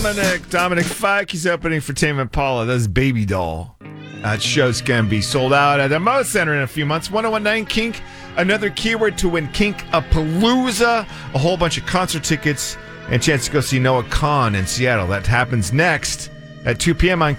Dominic Fike. He's opening for Tame Impala. That's Baby Doll. That show's going to be sold out at the Mo Center in a few months. 1019 Kink. Another keyword to win Kink-a-Palooza. A whole bunch of concert tickets and a chance to go see Noah Kahan in Seattle. That happens next at 2 p.m. on